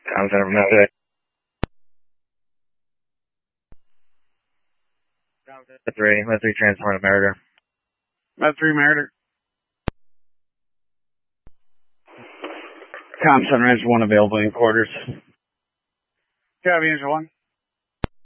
Com Center, Med 3, Med 3 transport to Meritor. Med 3 Meritor. Com Center, Engine 1 available in quarters. Copy, Engine 1.